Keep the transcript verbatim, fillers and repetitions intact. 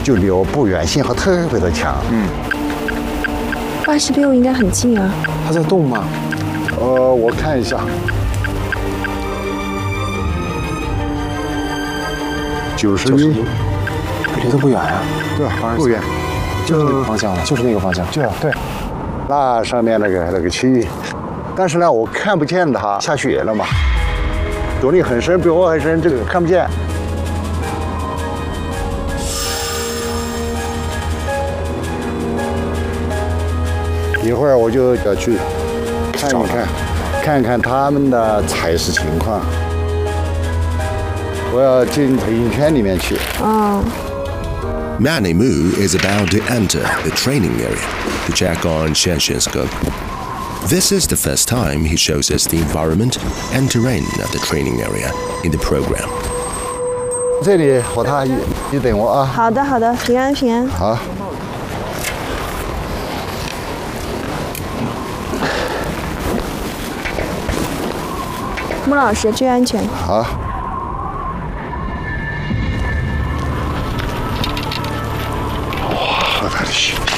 就离我不远，信号特别的强。 嗯， 八十六应该很近啊。 它在动吗？ 呃，我看一下，九十一， 离得不远呀。 对，不远， 就是那个方向了，就是那个方向。 就对，那上面那个那个区域，但是呢，我看不见它，下雪了嘛，动力很深，比我还深，这个看不见。一会儿我就要去看一看，看看他们的采食情况。我要进培训圈里面去。 嗯。 Manimu is about to enter the training area to check on Shanshanskog. This is the first time he shows us the environment and terrain of the training area in the program. 这里和他你你等我啊。 好的，好的，平安平安。 好。 穆老师，注意安全。 好。哇，好大的雪！